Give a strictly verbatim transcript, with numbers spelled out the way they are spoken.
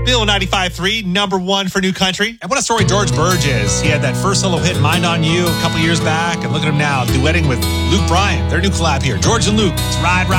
Bill ninety-five point three, number one for New Country. And what a story George Burge is. He had that first solo hit, Mind on You, a couple years back. And look at him now, duetting with Luke Bryan. Their new collab here. George and Luke. It's Ride, Ride.